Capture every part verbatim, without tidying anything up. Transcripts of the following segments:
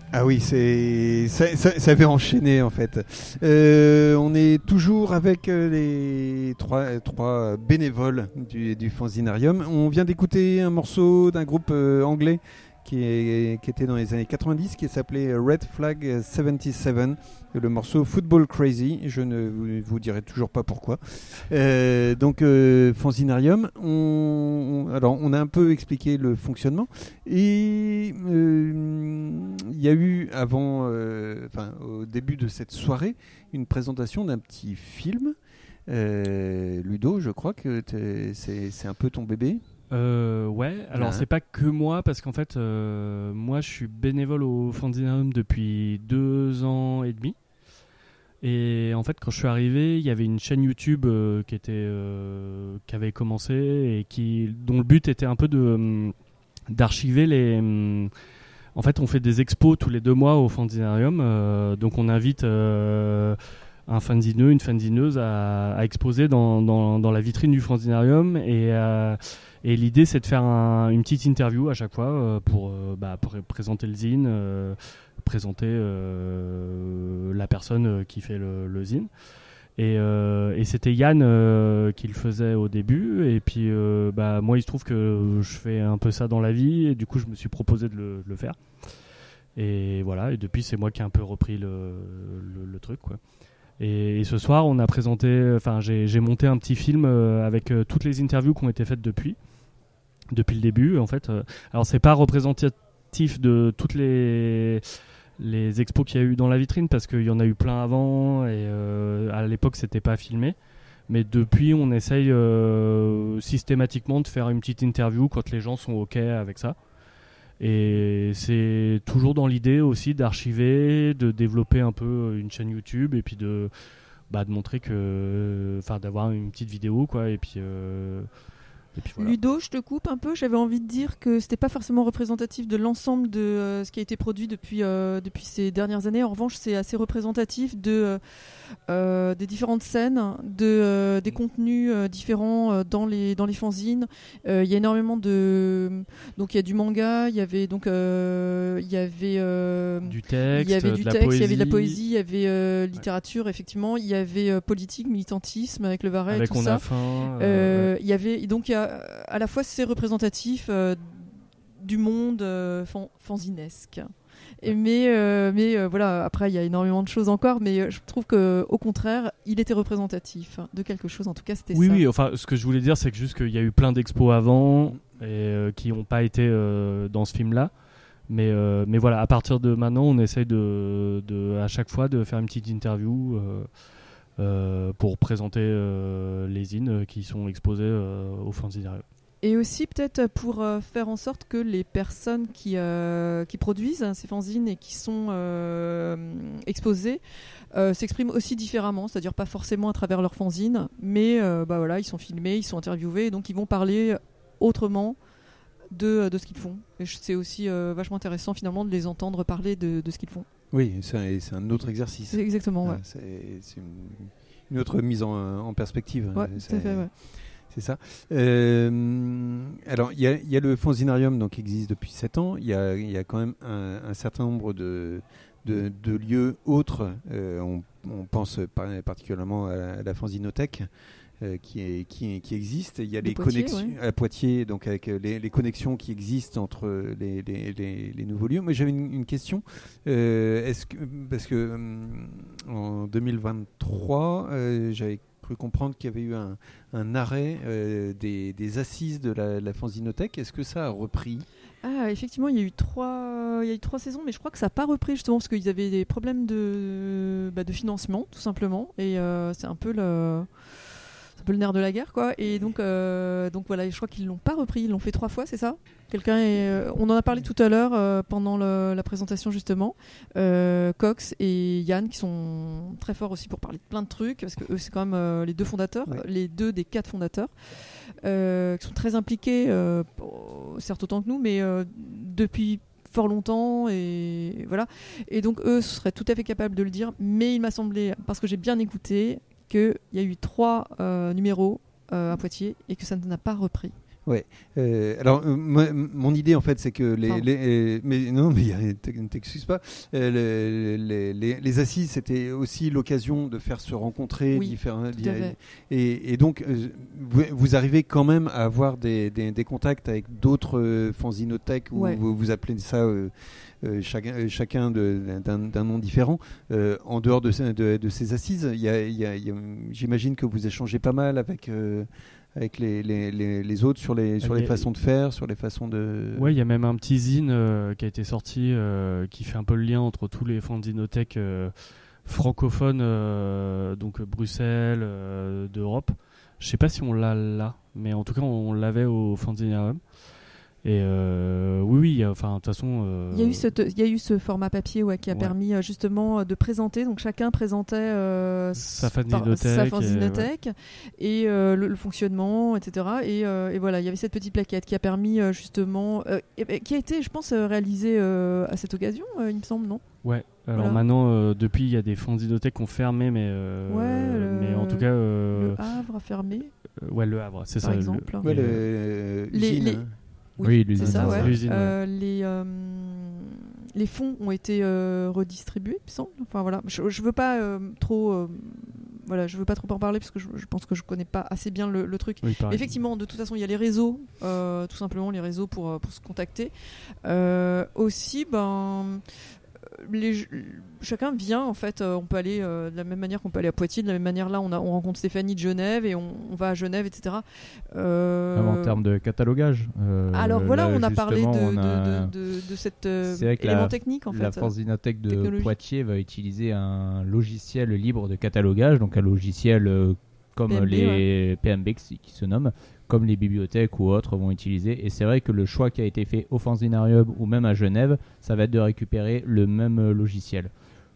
Ah oui, c'est ça, ça, ça avait enchaîné en fait. Euh, on est toujours avec euh, les trois, trois bénévoles du, du Fanzinarium. On vient d'écouter un morceau d'un groupe euh, anglais qui, est, qui était dans les années quatre-vingt-dix, qui s'appelait Red Flag soixante-dix-sept. Le morceau Football Crazy, je ne vous, vous dirai toujours pas pourquoi. Euh, donc euh, Fanzinarium, on, on, alors on a un peu expliqué le fonctionnement et euh, il y a eu avant, euh, enfin au début de cette soirée, une présentation d'un petit film. Euh, Ludo, je crois que c'est, c'est un peu ton bébé. Euh, ouais, alors ah. c'est pas que moi, parce qu'en fait, euh, moi je suis bénévole au Fanzinarium depuis deux ans et demi. Et en fait, quand je suis arrivé, il y avait une chaîne YouTube euh, qui, était, euh, qui avait commencé et qui, dont le but était un peu de, d'archiver les. En fait, on fait des expos tous les deux mois au Fanzinarium, euh, donc on invite. Euh, un fanzineux, une fanzineuse à, à exposer dans, dans, dans la vitrine du Fanzinarium et, euh, et l'idée c'est de faire un, une petite interview à chaque fois euh, pour, euh, bah, pour présenter le zine, euh, présenter euh, la personne qui fait le, le zine et, euh, et c'était Yann euh, qui le faisait au début et puis euh, bah, moi il se trouve que je fais un peu ça dans la vie et du coup je me suis proposé de le, de le faire et voilà et depuis c'est moi qui ai un peu repris le, le, le truc quoi. Et, et ce soir, on a présenté, enfin, j'ai, j'ai monté un petit film euh, avec euh, toutes les interviews qui ont été faites depuis, depuis le début, en fait. Euh, alors, c'est pas représentatif de toutes les les expos qu'il y a eu dans la vitrine parce qu'il y en a eu plein avant et euh, à l'époque, c'était pas filmé. Mais depuis, on essaye euh, systématiquement de faire une petite interview quand les gens sont ok avec ça. Et c'est toujours dans l'idée aussi d'archiver, de développer un peu une chaîne YouTube et puis de, bah, de montrer que, enfin, d'avoir une petite vidéo quoi. Et puis, euh, et puis voilà. Ludo, je te coupe un peu. J'avais envie de dire que c'était pas forcément représentatif de l'ensemble de euh, ce qui a été produit depuis euh, depuis ces dernières années. En revanche, c'est assez représentatif de euh, euh, des différentes scènes, de euh, des contenus euh, différents euh, dans les dans les fanzines. Il euh, y a énormément de donc il y a du manga, il y avait donc il euh, y avait euh, du texte, il y avait du de la texte, poésie. il y avait de la poésie, il y avait euh, littérature ouais. effectivement, il y avait euh, politique, militantisme avec le Varet avec et tout on ça. A faim. Il euh, ouais. y avait donc il y a à la fois c'est représentatif euh, du monde euh, fan, fanzinesque. Et mais euh, mais euh, voilà, après il y a énormément de choses encore, mais euh, je trouve que au contraire, il était représentatif de quelque chose. En tout cas, c'était oui, ça. Oui, oui. Enfin, ce que je voulais dire, c'est que juste qu'il y a eu plein d'expos avant et euh, qui n'ont pas été euh, dans ce film-là. Mais euh, mais voilà, à partir de maintenant, on essaye de, de à chaque fois de faire une petite interview euh, euh, pour présenter euh, les zines qui sont exposés euh, au Fanzinarium. Et aussi peut-être pour euh, faire en sorte que les personnes qui, euh, qui produisent hein, ces fanzines et qui sont euh, exposées euh, s'expriment aussi différemment, c'est-à-dire pas forcément à travers leur fanzine, mais euh, bah voilà, ils sont filmés, ils sont interviewés, donc ils vont parler autrement de, de ce qu'ils font. Et c'est aussi euh, vachement intéressant finalement de les entendre parler de, de ce qu'ils font. Oui, c'est un, c'est un autre exercice. C'est exactement, ouais. Ah, c'est, c'est une, une autre mise en, en perspective. Ouais, c'est, tout à fait, ouais. C'est ça. Euh, alors, il y, y a le Fanzinarium donc, qui existe depuis sept ans. Il y a, y a quand même un, un certain nombre de, de, de lieux autres. Euh, on, on pense par, particulièrement à la, à la Fanzinothèque euh, qui, est, qui, qui existe. Il y a de les Poitiers, connexions ouais. à Poitiers, donc avec les, les connexions qui existent entre les, les, les, les nouveaux lieux. Moi, j'avais une, une question. Euh, est-ce que, parce que en deux mille vingt-trois, euh, j'avais cru comprendre qu'il y avait eu un, un arrêt euh, des, des assises de la, la Fanzinothèque. Est-ce que ça a repris ? Ah, effectivement, il y a eu trois, il y a eu trois saisons, mais je crois que ça n'a pas repris justement parce qu'ils avaient des problèmes de, bah, de financement, tout simplement. Et euh, c'est un peu le, c'est un peu le nerf de la guerre, quoi. Et donc, euh, donc voilà, je crois qu'ils l'ont pas repris. Ils l'ont fait trois fois, c'est ça ? Quelqu'un est, euh, on en a parlé tout à l'heure euh, pendant le, la présentation justement. Euh, Cox et Yann qui sont très forts aussi pour parler de plein de trucs parce que eux c'est quand même euh, les deux fondateurs, ouais. les deux des quatre fondateurs euh, qui sont très impliqués, euh, certes autant que nous, mais euh, depuis fort longtemps et voilà. Et donc eux seraient tout à fait capables de le dire, mais il m'a semblé, parce que j'ai bien écouté, qu'il y a eu trois euh, numéros euh, à Poitiers et que ça n'a pas repris. Ouais. Euh, alors, euh, moi, mon idée, en fait, c'est que les, les euh, mais non, mais ne t'excuse pas. Euh, les, les, les, les assises, c'était aussi l'occasion de faire se rencontrer oui, différents. Tout à fait. Et, et donc, euh, vous, vous arrivez quand même à avoir des, des, des contacts avec d'autres euh, fanzinothèques, ou ouais. vous, vous appelez ça euh, euh, chacun, chacun de, d'un, d'un nom différent. Euh, en dehors de, de, de ces assises, il y a, il y a, il y a, j'imagine que vous échangez pas mal avec. Euh, avec les, les, les, les autres sur les, sur les façons de faire, sur les façons de... Ouais, il y a même un petit zine euh, qui a été sorti euh, qui fait un peu le lien entre tous les fanzinothèques euh, francophones, euh, donc Bruxelles, euh, d'Europe. Je sais pas si on l'a là, mais en tout cas on l'avait au Fanzinarium. Et euh, oui, oui, enfin de toute façon. Euh... Il y a eu ce, il y a eu ce format papier ouais, qui a ouais. permis euh, justement de présenter. Donc chacun présentait euh, sa fanzinothèque et, et euh, le, le fonctionnement, et cetera. Et, euh, et voilà, il y avait cette petite plaquette qui a permis euh, justement, euh, et, qui a été, je pense, réalisée euh, à cette occasion, euh, il me semble, non ? Ouais. Alors voilà. Maintenant, euh, depuis, il y a des fanzinothèques qui ont fermé, mais, euh, ouais, le, mais en tout cas, euh, le Havre a fermé. Euh, ouais, le Havre, c'est par ça. exemple. Le, ouais, le, les, les, Oui, oui, c'est ça, ouais. L'usine, euh, ouais. les, euh, les fonds ont été euh, redistribués, il me semble. Enfin voilà, je, je veux pas euh, trop, euh, voilà, je veux pas trop en parler parce que je, je pense que je connais pas assez bien le, le truc. Oui, effectivement, de toute façon, il y a les réseaux, euh, tout simplement les réseaux pour pour se contacter. Euh, aussi, ben. Les, chacun vient en fait, euh, on peut aller euh, de la même manière qu'on peut aller à Poitiers, de la même manière là on, a, on rencontre Stéphanie de Genève et on, on va à Genève, et cetera. Euh... En termes de catalogage. Euh, Alors voilà, là, on a parlé de, on a... de, de, de, de cet euh, élément la, technique en fait. La fanzinothèque de technologie. Poitiers va utiliser un logiciel libre de catalogage, donc un logiciel euh, comme P M B, les ouais. P M B qui, qui se nomment, comme les bibliothèques ou autres vont utiliser. Et c'est vrai que le choix qui a été fait au Fanzinarium ou même à Genève, ça va être de récupérer le même logiciel.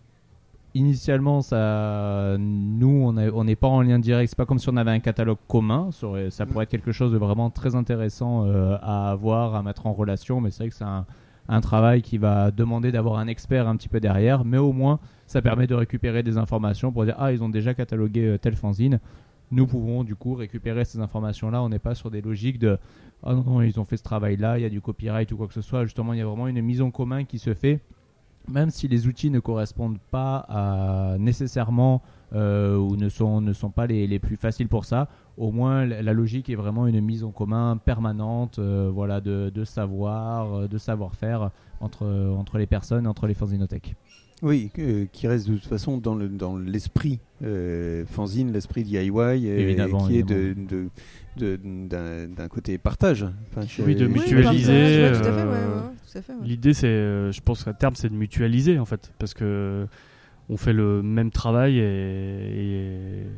Initialement, ça, nous, on n'est pas en lien direct. C'est pas comme si on avait un catalogue commun. Ça pourrait être quelque chose de vraiment très intéressant euh, à avoir, à mettre en relation. Mais c'est vrai que c'est un, un travail qui va demander d'avoir un expert un petit peu derrière. Mais au moins, ça permet de récupérer des informations pour dire « Ah, ils ont déjà catalogué euh, tel fanzine ». Nous pouvons du coup récupérer ces informations-là. On n'est pas sur des logiques de « Ah non, non, ils ont fait ce travail-là, il y a du copyright ou quoi que ce soit ». Justement, il y a vraiment une mise en commun qui se fait, même si les outils ne correspondent pas à, nécessairement euh, ou ne sont, ne sont pas les, les plus faciles pour ça. Au moins, la, la logique est vraiment une mise en commun permanente euh, voilà, de, de savoir, de savoir-faire entre, entre les personnes, entre les fanzinothèques. Oui, euh, qui reste de toute façon dans, le, dans l'esprit euh, fanzine, l'esprit D I Y, euh, évidemment, qui évidemment. est de, de, de, d'un, d'un côté partage. Enfin, oui, de mutualiser. Oui, euh, tout à fait, ouais, ouais, tout à fait, ouais. L'idée, c'est, euh, je pense qu'à terme, c'est de mutualiser en fait, parce que on fait le même travail et, et...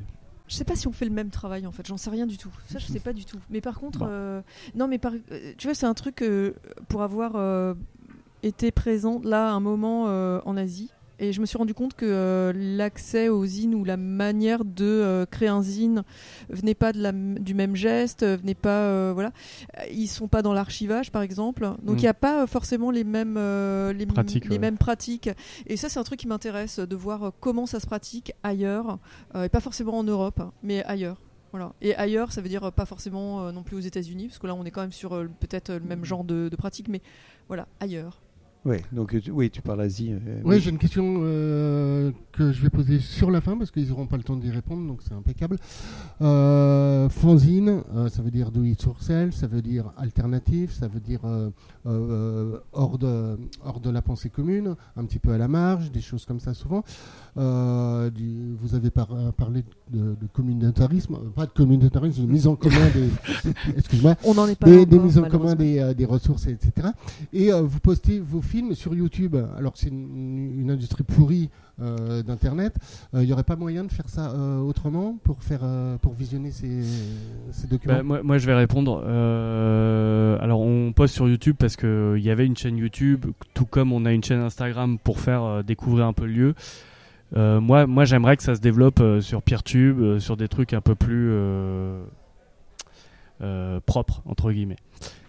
Je sais pas si on fait le même travail en fait, j'en sais rien du tout. Ça, je sais pas du tout. Mais par contre, bon. euh, non, mais par, tu vois, c'est un truc euh, pour avoir euh, été présent là un moment euh, en Asie. Et je me suis rendu compte que euh, l'accès aux zines ou la manière de euh, créer un zine venait pas de la, du même geste, venait pas, euh, voilà, ils sont pas dans l'archivage par exemple, donc il mmh. n'y a pas euh, forcément les mêmes, euh, les, Pratique, m- les ouais. mêmes pratiques. Et ça, c'est un truc qui m'intéresse, de voir euh, comment ça se pratique ailleurs, euh, et pas forcément en Europe, hein, mais ailleurs. Voilà. Et ailleurs, ça veut dire euh, pas forcément euh, non plus aux États-Unis, parce que là, on est quand même sur euh, peut-être euh, le même genre de, de pratique, mais voilà, ailleurs. Ouais, donc tu, oui, tu parles Asie. Euh, oui, j'ai une question euh, que je vais poser sur la fin parce qu'ils n'auront pas le temps d'y répondre, donc c'est impeccable. Euh, fanzine, euh, ça veut dire do it yourself, ça veut dire alternative, ça veut dire euh, euh, hors, de, hors de la pensée commune, un petit peu à la marge, des choses comme ça souvent. Euh, du, vous avez par, parlé de, de communautarisme, pas de communautarisme, de mise en commun des, excuse-moi, on n'en est pas des, encore, des mises en commun des, euh, des ressources, et cetera. Et euh, vous postez vos films sur YouTube. Alors c'est une, une industrie pourrie euh, d'internet. Il euh, n'y aurait pas moyen de faire ça euh, autrement pour faire, euh, pour visionner ces, ces documents. Bah, moi, moi, je vais répondre. Euh, alors, on poste sur YouTube parce que il y avait une chaîne YouTube, tout comme on a une chaîne Instagram pour faire euh, découvrir un peu le lieu. Euh, moi, moi, j'aimerais que ça se développe euh, sur Peertube, euh, sur des trucs un peu plus euh, euh, propres entre guillemets.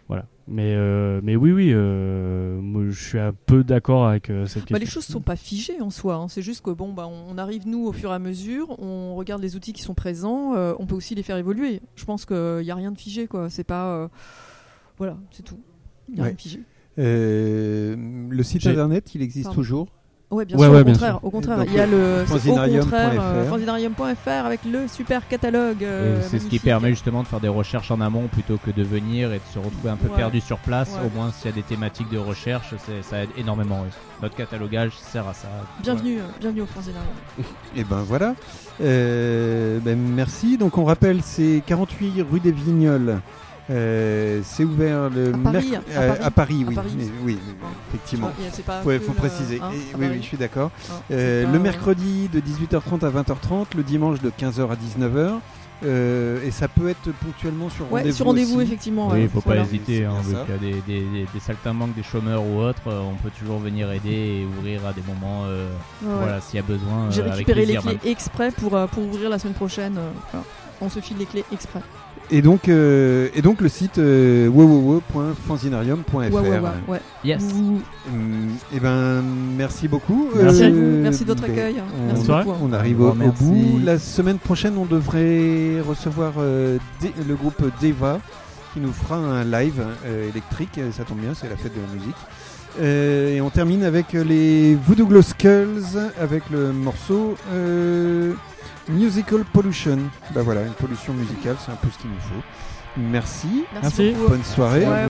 Voilà. Mais, euh, mais oui, oui, euh, moi, je suis un peu d'accord avec euh, cette question. Bah, les choses ne sont pas figées en soi. Hein. C'est juste que bon, bah, on arrive, nous, au fur et à mesure, on regarde les outils qui sont présents, euh, on peut aussi les faire évoluer. Je pense qu'il n'y a rien de figé, quoi. C'est pas... Euh... Voilà, c'est tout. Il n'y a ouais. rien de figé. Euh, le site J'ai... internet, il existe Pardon. toujours? Ouais, bien ouais, sûr, ouais, au bien contraire. sûr. Au contraire, donc, il y a le fanzinarium point f r fanzinarium point f r avec le super catalogue. Euh, c'est ce qui permet justement de faire des recherches en amont plutôt que de venir et de se retrouver un peu ouais. perdu sur place. Ouais. Au moins, s'il y a des thématiques de recherche, c'est, ça aide énormément. Oui. Notre catalogage sert à ça. Bienvenue, ouais. euh, bienvenue au fanzinarium. Et ben voilà. Euh, ben merci. Donc on rappelle, c'est quarante-huit rue des Vignoles. Euh, c'est ouvert le à Paris, merc- à Paris, à Paris, oui, à Paris. Mais, oui, effectivement. Il faut préciser. Hein, Et, oui, oui, je suis d'accord. Hein, euh, pas, le mercredi de dix-huit heures trente à vingt heures trente, le dimanche de quinze heures à dix-neuf heures. Euh, et ça peut être ponctuellement sur ouais, rendez-vous. Sur rendez-vous, aussi. effectivement. Oui, il ouais. ne faut voilà. pas hésiter. Hein, c'est vu qu'il y a des, des, des, des saltimbanques, des chômeurs ou autres, euh, on peut toujours venir aider et ouvrir à des moments, euh, ouais, voilà, ouais. s'il y a besoin. J'ai euh, récupéré avec plaisir, les clés même. exprès pour, euh, pour ouvrir la semaine prochaine. Euh, voilà. On se file les clés exprès. Et donc, euh, et donc le site euh, w w w point fanzinarium point f r. Ouais, ouais, ouais, ouais. Yes. Ouh. Hum, et ben, merci beaucoup. Merci Euh, à vous. Merci de votre ben, accueil. On, Merci beaucoup. on Un arrive grand au, au merci. bout. La semaine prochaine, on devrait recevoir euh, D- le groupe Deva qui nous fera un live euh, électrique. Ça tombe bien, c'est la fête de la musique. Euh, et on termine avec les Voodoo Glow Skulls avec le morceau euh, Musical Pollution. Bah voilà, une pollution musicale, c'est un peu ce qu'il nous faut. Merci. Merci. beaucoup. Bonne soirée. Ouais.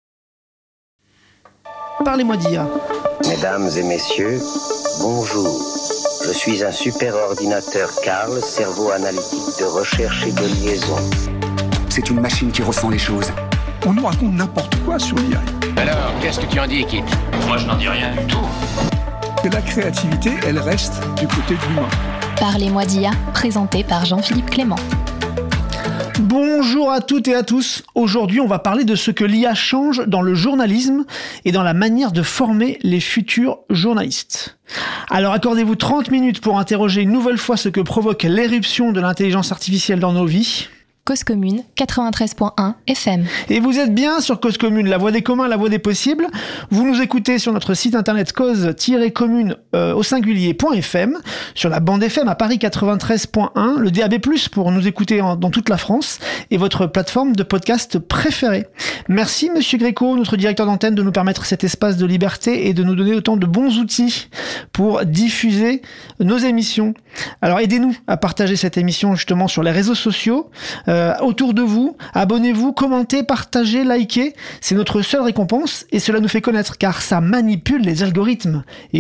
Parlez-moi d'I A. Mesdames et messieurs, bonjour. Je suis un super ordinateur Carl, cerveau analytique de recherche et de liaison. C'est une machine qui ressent les choses. On nous raconte n'importe quoi sur l'I A. Alors, qu'est-ce que tu en dis, Kit? Moi, je n'en dis rien du tout. Que la créativité, elle reste du côté de l'humain. Parlez-moi d'I A, présenté par Jean-Philippe Clément. Bonjour à toutes et à tous. Aujourd'hui, on va parler de ce que l'I A change dans le journalisme et dans la manière de former les futurs journalistes. Alors accordez-vous trente minutes pour interroger une nouvelle fois ce que provoque l'éruption de l'intelligence artificielle dans nos vies. Cause Commune, quatre-vingt-treize point un F M. Et vous êtes bien sur Cause Commune, la voix des communs, la voix des possibles. Vous nous écoutez sur notre site internet cause-commune euh, au singulier.fm, sur la bande F M à Paris quatre-vingt-treize point un, le D A B plus, pour nous écouter en, dans toute la France, et votre plateforme de podcast préférée. Merci Monsieur Gréco, notre directeur d'antenne, de nous permettre cet espace de liberté et de nous donner autant de bons outils pour diffuser nos émissions. Alors aidez-nous à partager cette émission justement sur les réseaux sociaux, euh, autour de vous, abonnez-vous, commentez, partagez, likez, c'est notre seule récompense et cela nous fait connaître car ça manipule les algorithmes.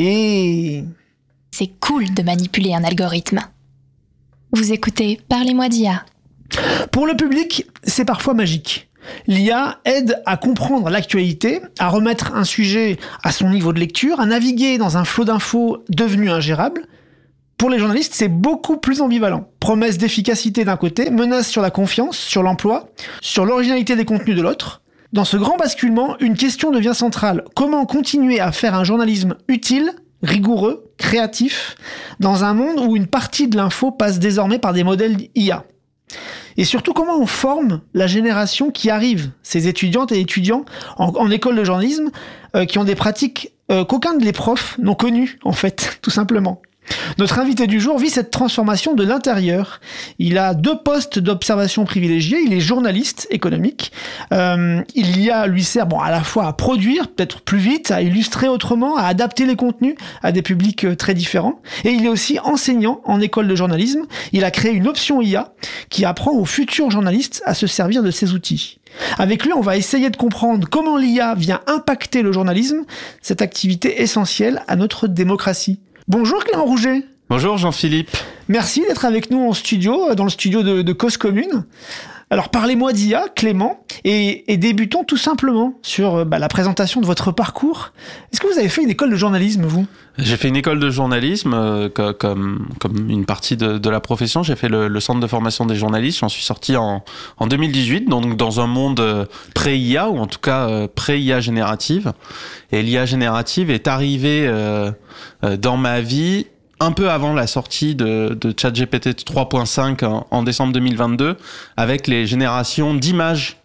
Et... c'est cool de manipuler un algorithme. Vous écoutez Parlez-moi d'I A. Pour le public, c'est parfois magique. L'I A aide à comprendre l'actualité, à remettre un sujet à son niveau de lecture, à naviguer dans un flot d'infos devenu ingérable. Pour les journalistes, c'est beaucoup plus ambivalent. Promesse d'efficacité d'un côté, menace sur la confiance, sur l'emploi, sur l'originalité des contenus de l'autre. Dans ce grand basculement, une question devient centrale. Comment continuer à faire un journalisme utile, rigoureux, créatif, dans un monde où une partie de l'info passe désormais par des modèles I A ? Et surtout, comment on forme la génération qui arrive, ces étudiantes et étudiants en, en école de journalisme, euh, qui ont des pratiques euh, qu'aucun des profs n'ont connues, en fait, tout simplement. Notre invité du jour vit cette transformation de l'intérieur. Il a deux postes d'observation privilégiés. Il est journaliste économique. Euh, il y a, lui sert bon, à la fois à produire, peut-être plus vite, à illustrer autrement, à adapter les contenus à des publics euh, très différents. Et il est aussi enseignant en école de journalisme. Il a créé une option I A qui apprend aux futurs journalistes à se servir de ces outils. Avec lui, on va essayer de comprendre comment l'I A vient impacter le journalisme, cette activité essentielle à notre démocratie. Bonjour Clément Rouget. Bonjour Jean-Philippe. Merci d'être avec nous en studio, dans le studio de, de Cause Commune. Alors parlez-moi d'I A, Clément, et, et débutons tout simplement sur bah, la présentation de votre parcours. Est-ce que vous avez fait une école de journalisme, vous ? J'ai fait une école de journalisme, euh, comme, comme une partie de, de la profession. J'ai fait le, le centre de formation des journalistes. J'en suis sorti en, en deux mille dix-huit, donc dans un monde pré-I A, ou en tout cas euh, pré-I A générative. Et l'I A générative est arrivée euh, euh, dans ma vie un peu avant la sortie de, de ChatGPT trois point cinq en, en décembre deux mille vingt-deux, avec les générations d'images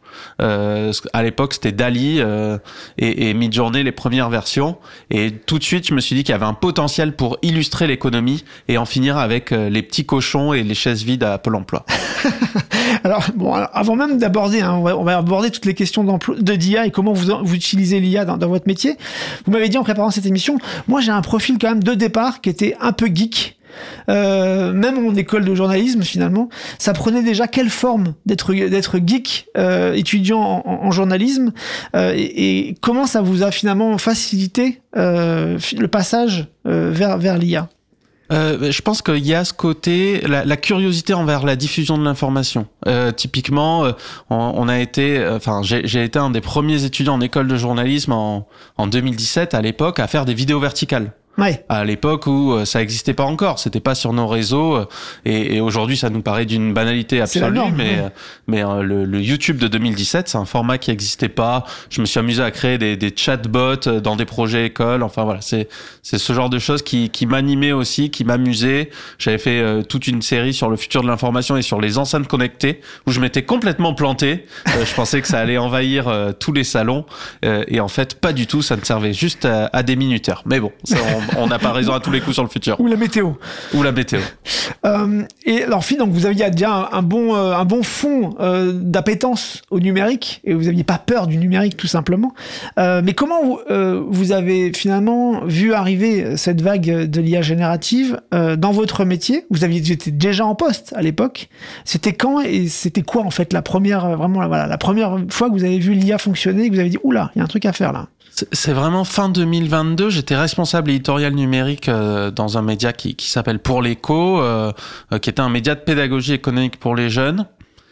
Euh, à l'époque, c'était DALL-E euh, et, et Midjourney, les premières versions. Et tout de suite, je me suis dit qu'il y avait un potentiel pour illustrer l'économie et en finir avec euh, les petits cochons et les chaises vides à Pôle emploi. Alors, bon, alors, avant même d'aborder, hein, on, va, on va aborder toutes les questions de d'I A et comment vous, vous utilisez l'I A dans, dans votre métier. Vous m'avez dit en préparant cette émission, moi j'ai un profil quand même de départ qui était un peu geek. Euh, même en école de journalisme finalement, ça prenait déjà quelle forme d'être d'être geek euh, étudiant en, en journalisme euh, et, et comment ça vous a finalement facilité euh, le passage euh, vers vers l'I A? Euh, je pense qu'il y a ce côté, la, la curiosité envers la diffusion de l'information. Euh, typiquement, euh, on, on a été, enfin, euh, j'ai, j'ai été un des premiers étudiants en école de journalisme en, en deux mille dix-sept à l'époque à faire des vidéos verticales. Ouais. À l'époque où euh, ça n'existait pas encore, c'était pas sur nos réseaux euh, et, et aujourd'hui ça nous paraît d'une banalité absolue, norme, mais ouais. euh, mais euh, le, le YouTube de deux mille dix-sept c'est un format qui n'existait pas. Je me suis amusé à créer des, des chatbots dans des projets écoles. Enfin voilà, c'est c'est ce genre de choses qui qui m'animait aussi, qui m'amusait. J'avais fait euh, toute une série sur le futur de l'information et sur les enceintes connectées où je m'étais complètement planté. Euh, je pensais que ça allait envahir euh, tous les salons euh, et en fait pas du tout. Ça ne servait juste à, à des minuteurs. Mais bon, ça, on, on n'a pas raison à tous les coups sur le futur. Ou la météo. Ou la météo. Euh, et alors, Phil, donc vous aviez déjà un, un bon, euh, un bon fond euh, d'appétence au numérique et vous n'aviez pas peur du numérique tout simplement. Euh, mais comment vous, euh, vous avez finalement vu arriver cette vague de l'I A générative euh, dans votre métier? Vous aviez vous étiez déjà en poste à l'époque. C'était quand et c'était quoi en fait la première, vraiment voilà, la première fois que vous avez vu l'I A fonctionner et que vous avez dit oula, il y a un truc à faire là? C'est vraiment fin deux mille vingt-deux, j'étais responsable éditorial numérique euh, dans un média qui, qui s'appelle Pour l'écho, euh, euh, qui était un média de pédagogie économique pour les jeunes.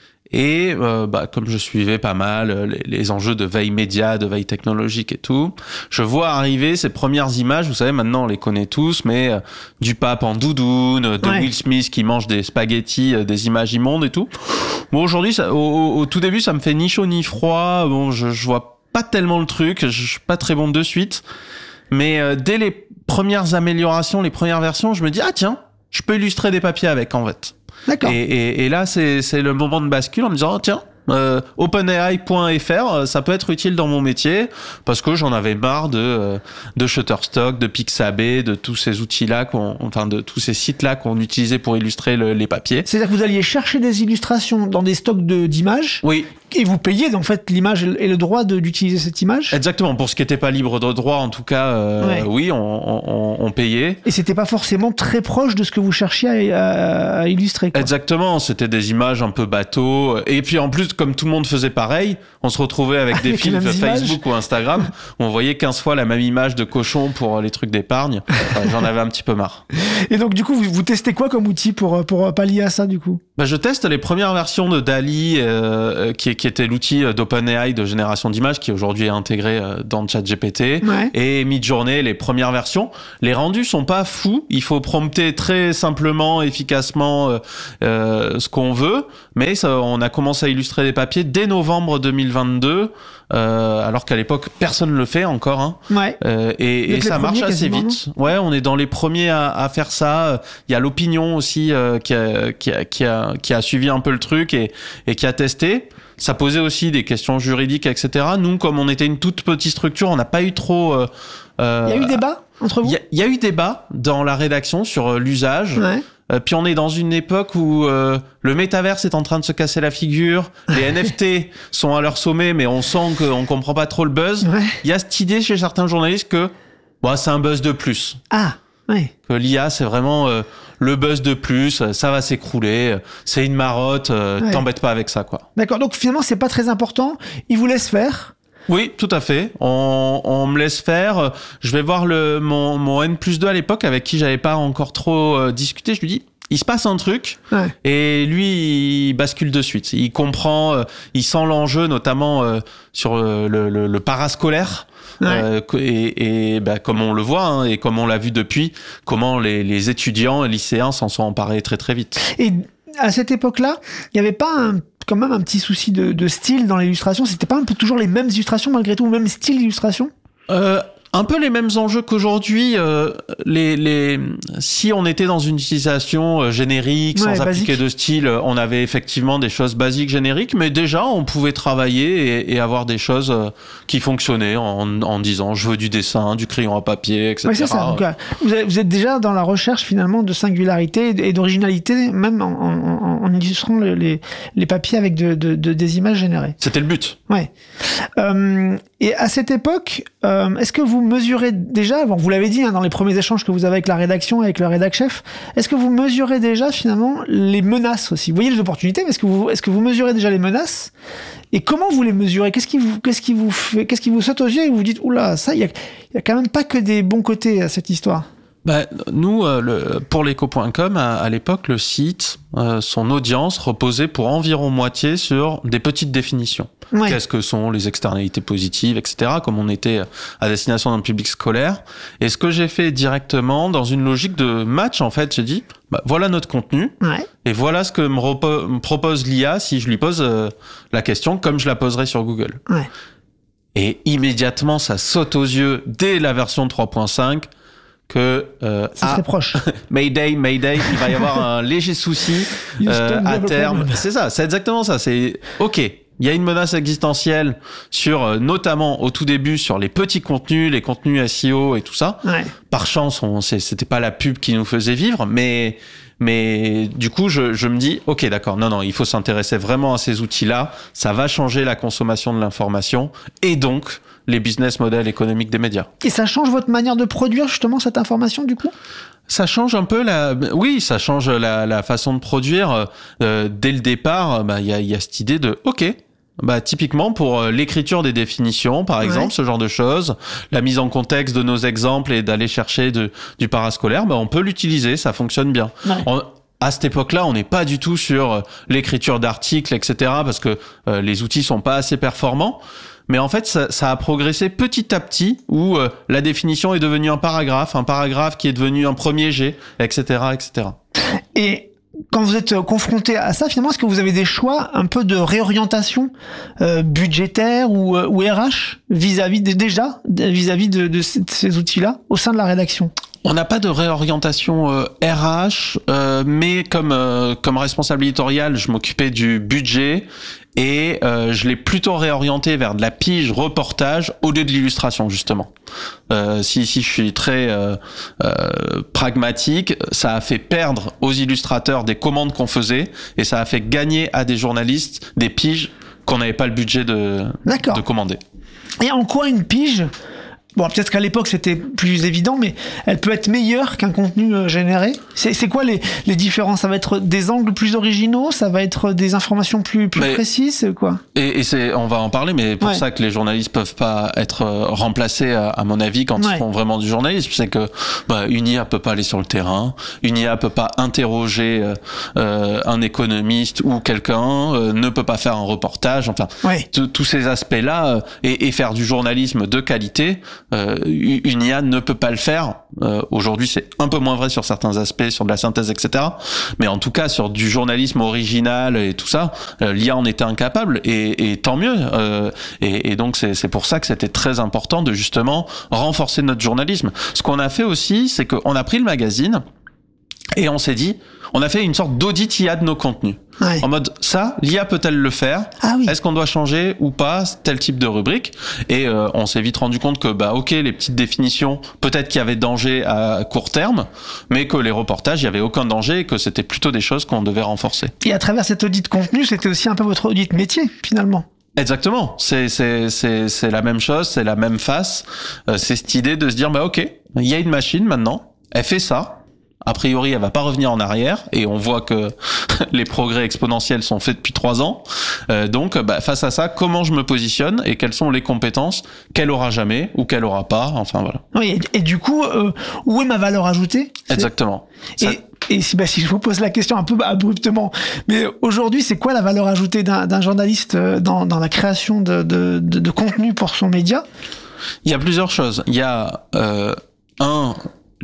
Et euh, bah, comme je suivais pas mal les, les enjeux de veille média, de veille technologique et tout, je vois arriver ces premières images, vous savez maintenant on les connaît tous, mais euh, du pape en doudoune, de ouais. Will Smith qui mange des spaghettis, euh, des images immondes et tout. Bon aujourd'hui, ça, au, au, au tout début ça me fait ni chaud ni froid, bon je, je vois pas tellement le truc, je suis pas très bon de suite, mais euh, dès les premières améliorations, les premières versions, je me dis ah tiens, je peux illustrer des papiers avec en fait. D'accord. Et, et, et là c'est c'est le moment de bascule en me disant oh, tiens. Euh, OpenAI point F R, ça peut être utile dans mon métier parce que j'en avais marre de de Shutterstock, de Pixabay, de tous ces outils-là, qu'on, enfin de tous ces sites-là qu'on utilisait pour illustrer le, les papiers. C'est-à-dire que vous alliez chercher des illustrations dans des stocks de, d'images. Oui. Et vous payez en fait l'image et le droit de, d'utiliser cette image. Exactement. Pour ce qui n'était pas libre de droit, en tout cas, euh, ouais. oui, on, on, on payait. Et c'était pas forcément très proche de ce que vous cherchiez à, à, à illustrer, quoi. Exactement. C'était des images un peu bateau. Et puis en plus, comme tout le monde faisait pareil, on se retrouvait avec des films Facebook ou Instagram où on voyait quinze fois la même image de cochon pour les trucs d'épargne. Enfin, j'en avais un petit peu marre. Et donc du coup, vous, vous testez quoi comme outil pour pour pallier à ça du coup? Bah, je teste les premières versions de DALL-E, euh, qui, qui était l'outil d'OpenAI de génération d'images, qui aujourd'hui est intégré dans ChatGPT, ouais. et Midjourney, les premières versions. Les rendus sont pas fous. Il faut prompter très simplement, efficacement euh, euh, ce qu'on veut, mais ça, on a commencé à illustrer des papiers dès novembre deux mille vingt-deux. Euh, alors qu'à l'époque personne le fait encore, hein. Ouais. Euh, et, et ça marche assez vite. Ouais, on est dans les premiers à, à faire ça. Il y a l'opinion aussi euh, qui, a, qui, a, qui, a, qui a suivi un peu le truc et, et qui a testé. Ça posait aussi des questions juridiques, et cetera. Nous, comme on était une toute petite structure, on n'a pas eu trop. Euh, euh, il y a eu débat entre vous. Il y, y a eu débat dans la rédaction sur euh, l'usage. Ouais. Euh, puis on est dans une époque où euh, le métaverse est en train de se casser la figure, les N F T sont à leur sommet, mais on sent qu'on comprend pas trop le buzz. Ouais. Il y a cette idée chez certains journalistes que bah, c'est un buzz de plus. Ah, ouais. Que l'I A, c'est vraiment euh, le buzz de plus, ça va s'écrouler, c'est une marotte, euh, ouais. T'embêtes pas avec ça, quoi. D'accord, donc finalement, c'est pas très important, ils vous laissent faire. Oui, tout à fait. On, on me laisse faire. Je vais voir le, mon, mon N plus deux à l'époque, avec qui j'avais pas encore trop euh, discuté. Je lui dis, il se passe un truc, ouais. Et lui, il bascule de suite. Il comprend, euh, il sent l'enjeu, notamment euh, sur le, le, le parascolaire. Ouais. Euh, et et bah, comme on le voit, hein, et comme on l'a vu depuis, comment les, les étudiants et lycéens s'en sont emparés très très vite. Et à cette époque-là, il n'y avait pas un, quand même un petit souci de, de style dans l'illustration? C'était pas un peu toujours les mêmes illustrations malgré tout, le même style d'illustration? Euh, un peu les mêmes enjeux qu'aujourd'hui. Euh, les, les... Si on était dans une utilisation euh, générique, ouais, sans basique. appliquer de style, on avait effectivement des choses basiques, génériques, mais déjà, on pouvait travailler et, et avoir des choses euh, qui fonctionnaient en, en disant je veux du dessin, du crayon à papier, et cetera. Oui, c'est ça. Donc, euh, vous, êtes, vous êtes déjà dans la recherche finalement de singularité et d'originalité, même en, en, en illustrant le, les, les papiers avec de, de, de, des images générées. C'était le but. Ouais. Euh, et à cette époque, euh, est-ce que vous mesurez déjà, bon, vous l'avez dit hein, dans les premiers échanges que vous avez avec la rédaction, avec le rédac chef, est-ce que vous mesurez déjà finalement les menaces aussi? Vous voyez les opportunités, mais est-ce que vous, est-ce que vous mesurez déjà les menaces? Et comment vous les mesurez? Qu'est-ce qui vous, qu'est-ce qui vous fait, qu'est-ce qui vous saute aux yeux et vous vous dites, oula, ça, il y a, y a quand même pas que des bons côtés à cette histoire? Bah, nous, euh, le, pour l'éco point com, à, à l'époque, le site, euh, son audience reposait pour environ moitié sur des petites définitions. Ouais. Qu'est-ce que sont les externalités positives, et cetera, comme on était à destination d'un public scolaire. Et ce que j'ai fait directement, dans une logique de match, en fait, j'ai dit, bah, voilà notre contenu, ouais. et voilà ce que me, repo- me propose l'I A si je lui pose euh, la question comme je la poserais sur Google. Ouais. Et immédiatement, ça saute aux yeux dès la version trois point cinq, que euh, ça serait proche. Mayday, Mayday, il va y avoir un léger souci euh, à terme. C'est ça, c'est exactement ça. C'est ok. Il y a une menace existentielle sur, euh, notamment au tout début, sur les petits contenus, les contenus S E O et tout ça. Ouais. Par chance, on, c'est, c'était pas la pub qui nous faisait vivre, mais mais du coup, je, je me dis, ok, d'accord, non, non, il faut s'intéresser vraiment à ces outils-là. Ça va changer la consommation de l'information et donc les business models économiques des médias. Et ça change votre manière de produire justement cette information du coup ? Ça change un peu la, oui, ça change la, la façon de produire. Euh, dès le départ, bah, y a, y a cette idée de, ok, bah, typiquement pour l'écriture des définitions, par exemple, ouais. ce genre de choses, la mise en contexte de nos exemples et d'aller chercher de, du parascolaire, bah, on peut l'utiliser, ça fonctionne bien. Ouais. On, à cette époque-là, on n'est pas du tout sur l'écriture d'articles, et cetera, parce que euh, les outils sont pas assez performants. Mais en fait, ça, ça a progressé petit à petit, où euh, la définition est devenue un paragraphe, un paragraphe qui est devenu un premier jet, et cetera, et cetera. Et quand vous êtes confronté à ça, finalement, est-ce que vous avez des choix un peu de réorientation euh, budgétaire ou, euh, ou R H vis-à-vis de, déjà vis-à-vis de, de ces, de ces outils-là au sein de la rédaction? On n'a pas de réorientation euh, R H, euh, mais comme euh, comme responsable éditorial, je m'occupais du budget et euh, je l'ai plutôt réorienté vers de la pige reportage au lieu de l'illustration justement. Euh, si si je suis très euh, euh, pragmatique, ça a fait perdre aux illustrateurs des commandes qu'on faisait et ça a fait gagner à des journalistes des piges qu'on n'avait pas le budget de de commander. Et en quoi une pige? Bon, peut-être qu'à l'époque c'était plus évident, mais elle peut être meilleure qu'un contenu euh, généré. C'est, c'est quoi les, les différences? Ça va être des angles plus originaux, ça va être des informations plus, plus mais, précises, quoi. Et, et c'est, on va en parler, mais pour ouais. ça que les journalistes peuvent pas être remplacés, à, à mon avis, quand ouais. ils font vraiment du journalisme, c'est que bah, une I A peut pas aller sur le terrain, une I A peut pas interroger euh, un économiste ou quelqu'un, euh, ne peut pas faire un reportage, enfin, ouais. tous ces aspects-là, euh, et, et faire du journalisme de qualité. Euh, une I A ne peut pas le faire. Euh, aujourd'hui, c'est un peu moins vrai sur certains aspects, sur de la synthèse, et cetera. Mais en tout cas, sur du journalisme original et tout ça, euh, l'I A en était incapable, et, et tant mieux. Euh, et, et donc, c'est, c'est pour ça que c'était très important de justement renforcer notre journalisme. Ce qu'on a fait aussi, c'est qu'on a pris le magazine et on s'est dit, on a fait une sorte d'audit I A de nos contenus. Ouais. En mode, ça, l'I A peut-elle le faire? Ah oui. Est-ce qu'on doit changer ou pas tel type de rubrique? Et euh, on s'est vite rendu compte que, bah, ok, les petites définitions, peut-être qu'il y avait danger à court terme, mais que les reportages, il y avait aucun danger et que c'était plutôt des choses qu'on devait renforcer. Et à travers cet audit contenu, c'était aussi un peu votre audit métier, finalement. Exactement. C'est, c'est, c'est, c'est la même chose, c'est la même face. Euh, c'est cette idée de se dire, bah, ok, il y a une machine maintenant, elle fait ça. A priori, elle va pas revenir en arrière, et on voit que les progrès exponentiels sont faits depuis trois ans. Euh, donc, bah, face à ça, comment je me positionne et quelles sont les compétences qu'elle aura jamais ou qu'elle aura pas. Enfin voilà. Oui, et, et du coup, euh, où est ma valeur ajoutée? Exactement. Et, ça... et si, bah, si je vous pose la question un peu abruptement, mais aujourd'hui, c'est quoi la valeur ajoutée d'un, d'un journaliste dans, dans la création de, de, de, de contenu pour son média? Il y a plusieurs choses. Il y a euh, un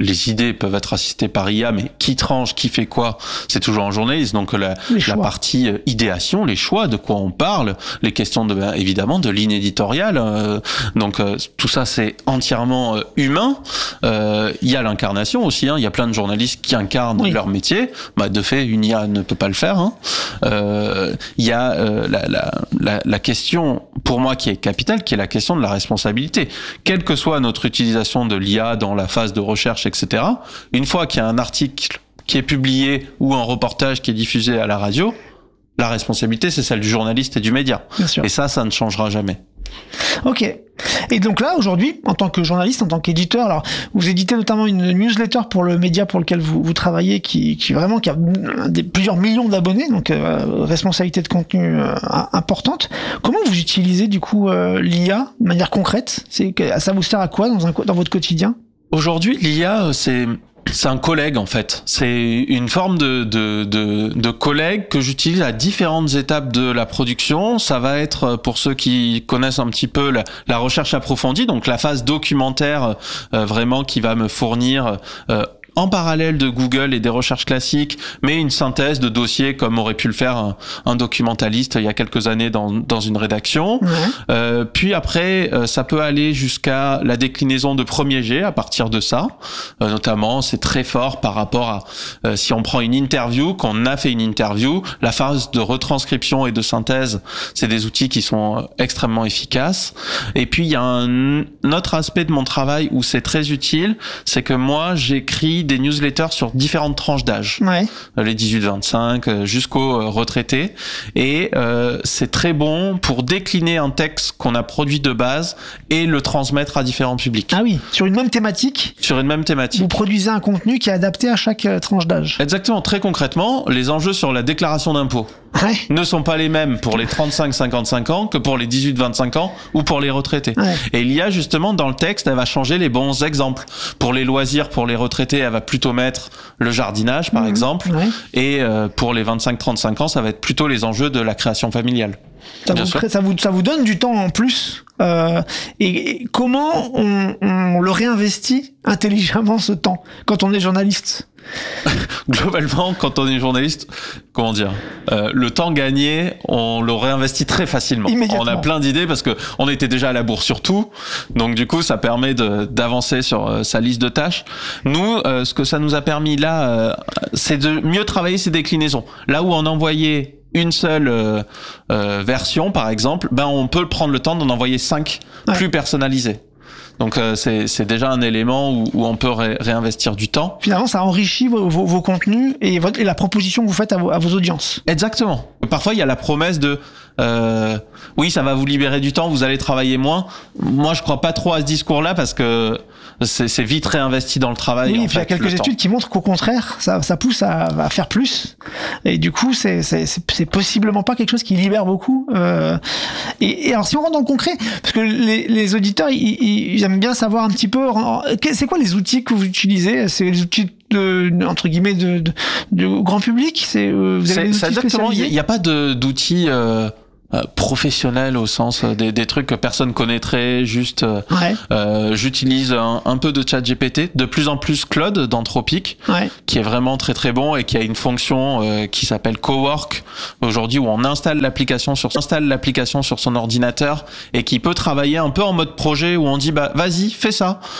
les idées peuvent être assistées par I A, mais qui tranche, qui fait quoi, c'est toujours un journaliste. Donc la, la partie idéation, les choix, de quoi on parle, les questions de, ben, évidemment de ligne éditoriale. Euh, donc euh, tout ça c'est entièrement euh, humain. Il euh, y a l'incarnation aussi. Il hein, y a plein de journalistes qui incarnent oui. leur métier. Bah, de fait, une I A ne peut pas le faire. Il hein. euh, y a euh, la, la, la, la question pour moi qui est capitale, qui est la question de la responsabilité. Quelle que soit notre utilisation de l'I A dans la phase de recherche, et cetera. Une fois qu'il y a un article qui est publié ou un reportage qui est diffusé à la radio, la responsabilité, c'est celle du journaliste et du média. Bien sûr. Et ça, ça ne changera jamais. Ok. Et donc là, aujourd'hui, en tant que journaliste, en tant qu'éditeur, alors vous éditez notamment une newsletter pour le média pour lequel vous, vous travaillez, qui, qui vraiment qui a des, plusieurs millions d'abonnés, donc euh, responsabilité de contenu euh, importante. Comment vous utilisez du coup euh, l'I A de manière concrète ? C'est, ça vous sert à quoi dans, un, dans votre quotidien ? Aujourd'hui, l'I A, c'est c'est un collègue en fait. C'est une forme de, de, de, de collègue que j'utilise à différentes étapes de la production. Ça va être, pour ceux qui connaissent un petit peu la, la recherche approfondie, donc la phase documentaire euh, vraiment qui va me fournir euh, en parallèle de Google et des recherches classiques, mais une synthèse de dossiers comme aurait pu le faire un, un documentaliste il y a quelques années dans, dans une rédaction. Ouais. Euh, puis après, euh, ça peut aller jusqu'à la déclinaison de premier jet à partir de ça. Euh, notamment, c'est très fort par rapport à euh, si on prend une interview, qu'on a fait une interview, la phase de retranscription et de synthèse, c'est des outils qui sont extrêmement efficaces. Et puis, il y a un, un autre aspect de mon travail où c'est très utile, c'est que moi, j'écris des newsletters sur différentes tranches d'âge, ouais. les dix-huit vingt-cinq jusqu'aux retraités, et euh, c'est très bon pour décliner un texte qu'on a produit de base et le transmettre à différents publics. Ah oui, sur une même thématique. Sur une même thématique. Vous produisez un contenu qui est adapté à chaque euh, tranche d'âge. Exactement. Très concrètement, les enjeux sur la déclaration d'impôt ouais. ne sont pas les mêmes pour les trente-cinq cinquante-cinq ans que pour les dix-huit vingt-cinq ans ou pour les retraités. Ouais. Et il y a justement dans le texte, elle va changer les bons exemples. Pour les loisirs, pour les retraités, elle va plutôt mettre le jardinage, par mmh. exemple. Ouais. Et euh, pour les vingt-cinq trente-cinq ans, ça va être plutôt les enjeux de la création familiale. Ça vous, ça, vous, ça vous donne du temps en plus. Euh, et, et comment on, on le réinvestit intelligemment, ce temps, quand on est journaliste ? Globalement, quand on est journaliste, comment dire, euh, le temps gagné, on le réinvestit très facilement. On a plein d'idées parce que on était déjà à la bourre sur tout, donc du coup, ça permet de, d'avancer sur euh, sa liste de tâches. Nous, euh, ce que ça nous a permis là, euh, c'est de mieux travailler ses déclinaisons. Là où on envoyait une seule euh, euh, version, par exemple, ben on peut prendre le temps d'en envoyer cinq ouais. plus personnalisées. Donc euh, c'est, c'est déjà un élément où, où on peut ré- réinvestir du temps. Finalement, ça enrichit vos, vos, vos contenus et, votre, et la proposition que vous faites à vos, à vos audiences. Exactement. Parfois, il y a la promesse de euh, oui, ça va vous libérer du temps, vous allez travailler moins. Moi, je crois pas trop à ce discours-là parce que c'est, c'est vite réinvesti dans le travail. Oui, en et puis il y a quelques études temps. qui montrent qu'au contraire, ça, ça pousse à, à faire plus. Et du coup, c'est, c'est, c'est, c'est possiblement pas quelque chose qui libère beaucoup. Euh, et, et alors, si on rentre dans le concret, parce que les, les auditeurs, ils, ils aiment bien savoir un petit peu, c'est quoi les outils que vous utilisez ? C'est les outils de, entre guillemets de, de, de grand public. C'est, vous avez c'est, des outils exactement. Il n'y a, a pas de, d'outils. Euh... professionnel au sens des, des trucs que personne connaîtrait, juste ouais. euh, j'utilise un, un peu de ChatGPT, de plus en plus Claude d'Anthropic, ouais. qui est vraiment très très bon et qui a une fonction euh, qui s'appelle Cowork aujourd'hui, où on installe l'application sur installe l'application sur son ordinateur et qui peut travailler un peu en mode projet, où on dit bah vas-y fais ça,